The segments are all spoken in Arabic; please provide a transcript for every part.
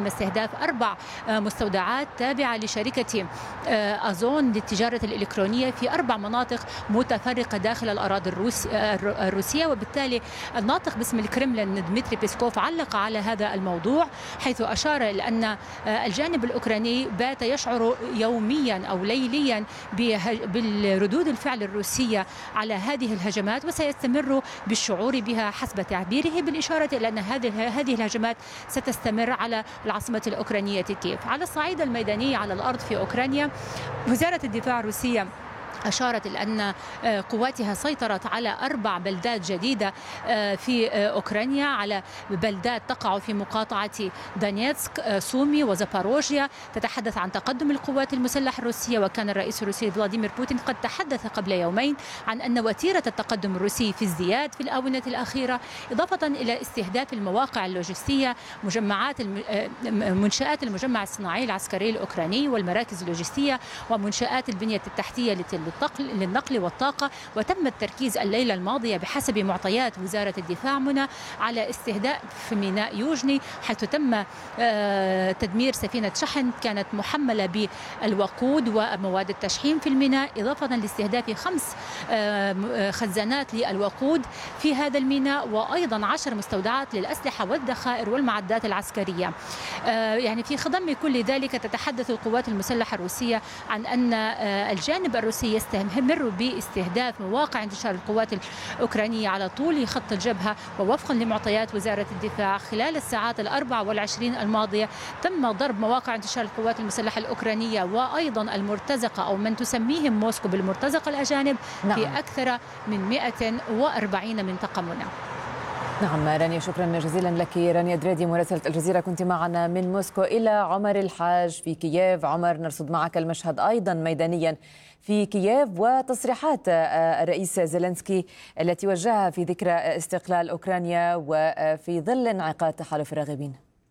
استهداف 4 مستودعات تابعة لشركة أزون للتجارة الإلكترونية في 4 مناطق متفرقة داخل الأراضي الروسية. وبالتالي الناطق باسم الكرملين ديمتري بيسكوف علق على هذا الموضوع، حيث أشار إلى أن الجانب الأوكراني بات يشعر يوميا أو ليليا بالردود الفعل الروسية على هذه الهجمات، وسيستمر بالشعور بها حسب تعبيره، بالإشارة إلى أن هذه الهجمات ستستمر على العاصمة الأوكرانية كييف. على الصعيد الميداني على الأرض في أوكرانيا، وزارة الدفاع الروسية أشارت إلى أن قواتها سيطرت على 4 بلدات جديدة في أوكرانيا، على بلدات تقع في مقاطعة دانيتسك، سومي وزاباروجيا. تتحدث عن تقدم القوات المسلحة الروسية، وكان الرئيس الروسي فلاديمير بوتين قد تحدث قبل يومين عن أن وتيرة التقدم الروسي في ازدياد في الآونة الأخيرة، إضافة إلى استهداف المواقع اللوجستية، منشآت المجمع الصناعي العسكري الأوكراني والمراكز اللوجستية ومنشآت البنية التحتية للنقل والطاقة. وتم التركيز الليلة الماضية بحسب معطيات وزارة الدفاع منى على استهداف ميناء يوجني، حيث تم تدمير سفينة شحن كانت محملة بالوقود ومواد التشحيم في الميناء، إضافة لاستهداف 5 خزانات للوقود في هذا الميناء، وأيضا 10 مستودعات للأسلحة والذخائر والمعدات العسكرية. يعني في خضم كل ذلك تتحدث القوات المسلحة الروسية عن أن الجانب الروسي يستمر باستهداف مواقع انتشار القوات الأوكرانية على طول خط الجبهة. ووفقا لمعطيات وزارة الدفاع، خلال الساعات 24 الماضية تم ضرب مواقع انتشار القوات المسلحة الأوكرانية وأيضا المرتزقة أو من تسميهم موسكو بالمرتزقة الأجانب في أكثر من 140 منطقة منى. نعم رانيا، شكرا جزيلا لك. رانيا دريدي مراسلة الجزيرة كنت معنا من موسكو. إلى عمر الحاج في كييف. عمر، نرصد معك المشهد أيضا ميدانيا في كييف وتصريحات الرئيس زيلينسكي التي وجهها في ذكرى استقلال أوكرانيا وفي ظل انعقاد تحالف الراغبين.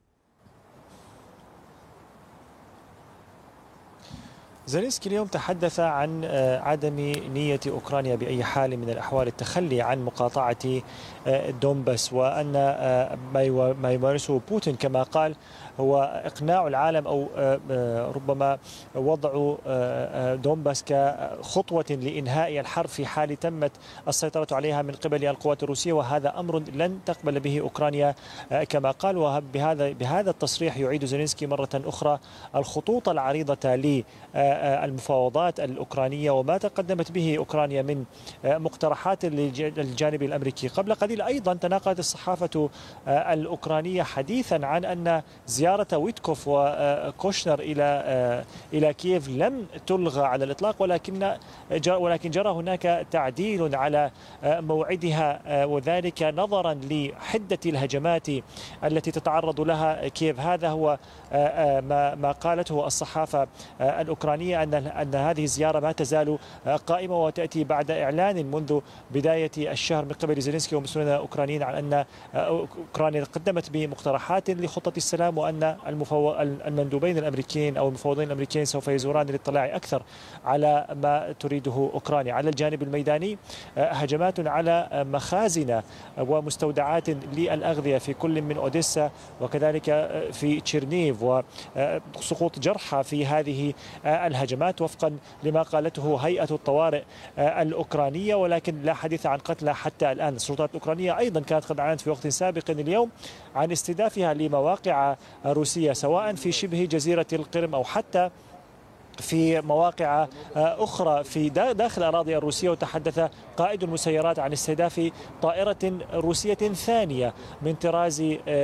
زيلينسكي اليوم تحدث عن عدم نية أوكرانيا بأي حال من الأحوال التخلي عن مقاطعة دونباس، وأن ما يمارسه بوتين كما قال هو إقناع العالم أو ربما وضع دونباس كخطوة لإنهاء الحرب في حال تمت السيطرة عليها من قبل القوات الروسية، وهذا أمر لن تقبل به أوكرانيا كما قال. وبهذا التصريح يعيد زيلينسكي مرة أخرى الخطوط العريضة للمفاوضات الأوكرانية وما تقدمت به أوكرانيا من مقترحات للجانب الأمريكي. قبل قليل أيضا تناقلت الصحافة الأوكرانية حديثا عن أن زيارة ويتكوف وكوشنر إلى كييف لم تلغى على الإطلاق، ولكن جرى هناك تعديل على موعدها، وذلك نظرا لحدة الهجمات التي تتعرض لها كييف. هذا هو ما قالته الصحافة الأوكرانية، أن هذه الزيارة ما تزال قائمة وتأتي بعد إعلان منذ بداية الشهر من قبل زيلينسكي ومسؤولين أوكرانيين عن أن أوكرانيا قدمت بمقترحات لخطة السلام، وأن المندوبين الأمريكيين أو المفوضين الأمريكيين سوف يزوران للاطلاع أكثر على ما تريده أوكرانيا. على الجانب الميداني هجمات على مخازن ومستودعات للأغذية في كل من أوديسا وكذلك في تشيرنيف، وسقوط جرحى في هذه الهجمات وفقا لما قالته هيئة الطوارئ الأوكرانية، ولكن لا حديث عن قتلى حتى الآن. السلطات الأوكرانية أيضا كانت قد أعلنت في وقت سابق اليوم عن استهدافها لمواقع روسية سواء في شبه جزيرة القرم أو حتى في مواقع أخرى في داخل الأراضي الروسية. وتحدث قائد المسيرات عن استهداف طائرة روسية ثانية من طراز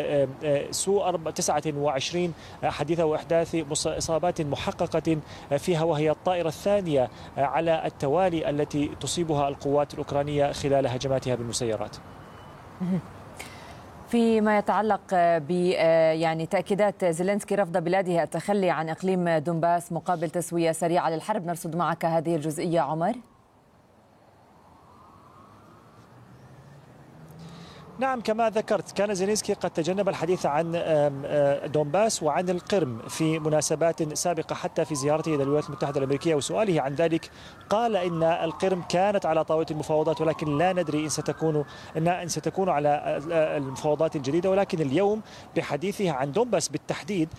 سو 29 حديث إحداث إصابات محققة فيها، وهي الطائرة الثانية على التوالي التي تصيبها القوات الأوكرانية خلال هجماتها بالمسيرات. فيما يتعلق ب يعني تأكيدات زيلينسكي رفض بلاده التخلي عن إقليم دونباس مقابل تسوية سريعة للحرب، نرصد معك هذه الجزئية عمر. نعم، كما ذكرت كان زيلينسكي قد تجنب الحديث عن دونباس وعن القرم في مناسبات سابقة حتى في زيارته إلى الولايات المتحدة الأمريكية، وسؤاله عن ذلك قال إن القرم كانت على طاولة المفاوضات ولكن لا ندري إن ستكون على المفاوضات الجديدة. ولكن اليوم بحديثه عن دونباس بالتحديد